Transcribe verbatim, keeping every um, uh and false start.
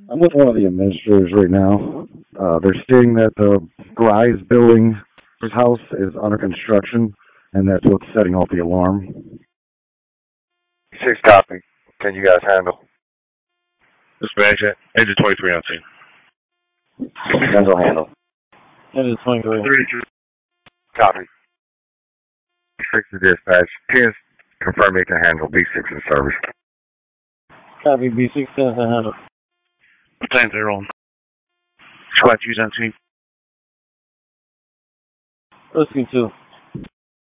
I'm with one of the administrators right now. Uh, they're stating that the Rise building house is under construction, and that's what's setting off the alarm. Six copy. Can you guys handle? Dispatch, Agent twenty-three on scene. Handle, handle. Agent twenty-three. Copy. Six to dispatch. ten confirm it can handle. B six in service. Copy. B six ten to handle. ten zero. Squad Q's on scene. Rescue two.